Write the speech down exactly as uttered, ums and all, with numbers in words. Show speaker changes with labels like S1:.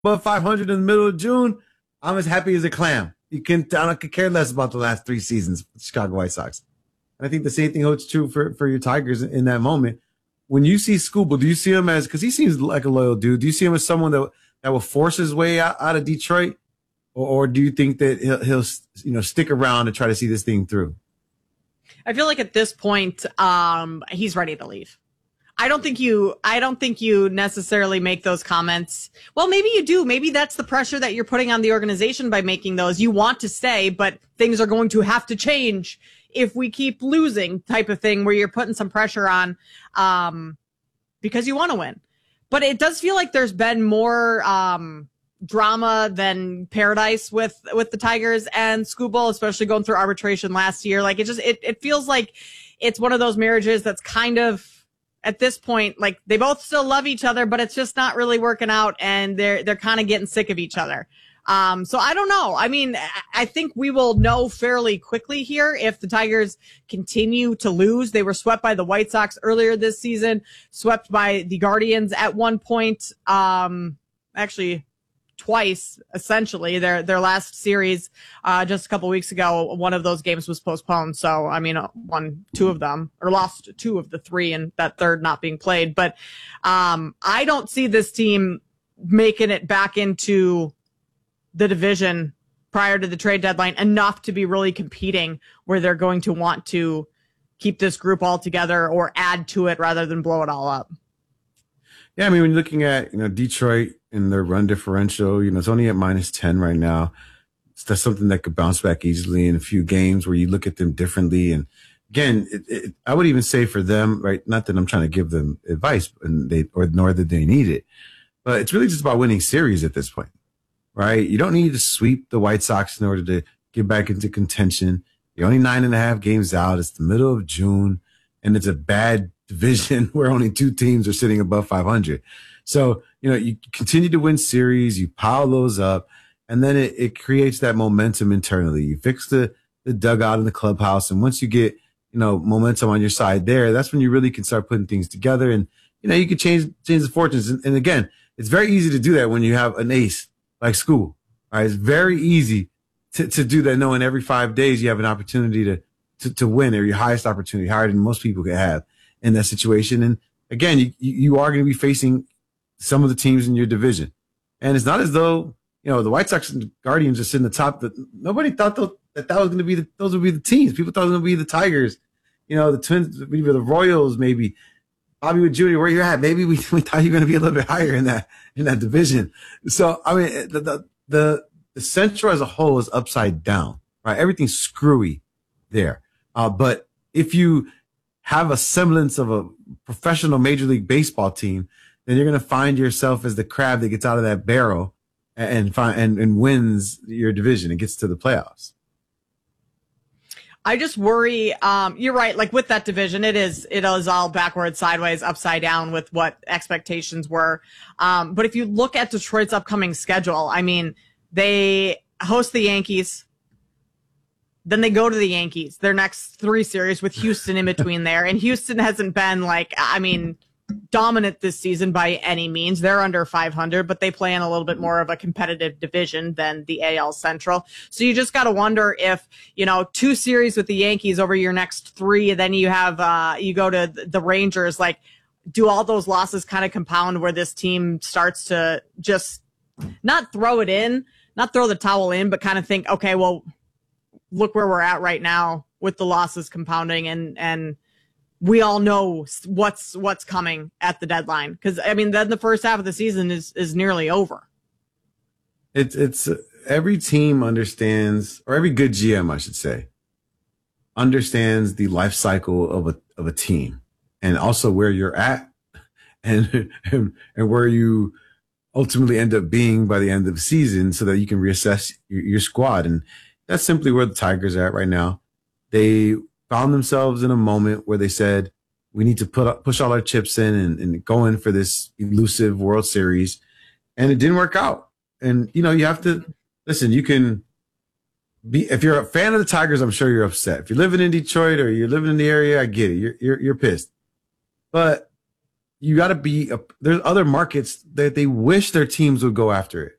S1: above five hundred in the middle of June, I'm as happy as a clam. You can, I don't could care less about the last three seasons with the Chicago White Sox. And I think the same thing holds true for, for your Tigers in that moment. When you see Skubal, do you see him as, because he seems like a loyal dude, do you see him as someone that that will force his way out, out of Detroit? Or, or do you think that he'll, he'll, you know, stick around and try to see this thing through?
S2: I feel like at this point, um, he's ready to leave. I don't think you, I don't think you necessarily make those comments. Well, maybe you do. Maybe that's the pressure that you're putting on the organization by making those. You want to stay, but things are going to have to change if we keep losing, type of thing, where you're putting some pressure on, um, because you want to win. But it does feel like there's been more, um, drama than paradise with, with the Tigers and Skubal, especially going through arbitration last year. Like it just, it, it feels like it's one of those marriages that's kind of, at this point, like they both still love each other, but it's just not really working out, and they're, they're kind of getting sick of each other. Um, so I don't know. I mean, I think we will know fairly quickly here if the Tigers continue to lose. They were swept by the White Sox earlier this season, swept by the Guardians at one point. Um, actually twice, essentially. Their, their last series, uh, just a couple weeks ago, one of those games was postponed. So, I mean, won two of them, or lost two of the three, and that third not being played. But, um, I don't see this team making it back into the division prior to the trade deadline enough to be really competing where they're going to want to keep this group all together or add to it rather than blow it all up.
S1: Yeah, I mean, when you're looking at, you know, Detroit and their run differential, you know, it's only at minus ten right now. So that's something that could bounce back easily in a few games where you look at them differently. And again, it, it, I would even say for them, right, not that I'm trying to give them advice and they, or nor that they need it, but it's really just about winning series at this point, right? You don't need to sweep the White Sox in order to get back into contention. You're only nine and a half games out. It's the middle of June, and it's a bad division where only two teams are sitting above five hundred. So, you know, you continue to win series, you pile those up, and then it, it creates that momentum internally. You fix the, the dugout in the clubhouse. And once you get, you know, momentum on your side there, that's when you really can start putting things together. And, you know, you can change, change the fortunes. And, and again, it's very easy to do that when you have an ace like Skubal. Right? It's very easy to, to do that, knowing every five days you have an opportunity to, to, to win, or your highest opportunity, higher than most people could have in that situation. And again, you, you are going to be facing some of the teams in your division. And it's not as though, you know, the White Sox and the Guardians are sitting at the top. That nobody thought that that, that was going to be the, those would be the teams. People thought it was going to be the Tigers, you know, the Twins, maybe the Royals, maybe Bobby with Junior, where you're at. Maybe we, we thought you were going to be a little bit higher in that, in that division. So, I mean, the, the, the, the Central as a whole is upside down, right? Everything's screwy there. Uh, but if you have a semblance of a professional Major League Baseball team, then you're going to find yourself as the crab that gets out of that barrel and, and find, and, and wins your division and gets to the playoffs.
S2: I just worry, um, you're right. Like with that division, it is, it is all backwards, sideways, upside down with what expectations were. Um, but if you look at Detroit's upcoming schedule, I mean, they host the Yankees. Then they go to the Yankees, their next three series with Houston in between there. And Houston hasn't been like, I mean, dominant this season by any means. They're under five hundred, but they play in a little bit more of a competitive division than the A L Central. So you just got to wonder if, you know, two series with the Yankees over your next three, and then you have, uh, you go to the Rangers, like, do all those losses kind of compound where this team starts to just not throw it in, not throw the towel in, but kind of think, okay, well, look where we're at right now with the losses compounding, and, and, we all know what's what's coming at the deadline, because I mean, then the first half of the season is is nearly over.
S1: It's it's every team understands, or every good G M, I should say, understands the life cycle of a of a team, and also where you're at, and and, and where you ultimately end up being by the end of the season, so that you can reassess your, your squad. And that's simply where the Tigers are at right now. They found themselves in a moment where they said, we need to put up, push all our chips in and, and go in for this elusive World Series. And it didn't work out. And, you know, you have to listen, you can be, if you're a fan of the Tigers, I'm sure you're upset. If you're living in Detroit or you're living in the area, I get it. You're, you're, you're pissed. But you got to be, a, there's other markets that they wish their teams would go after it.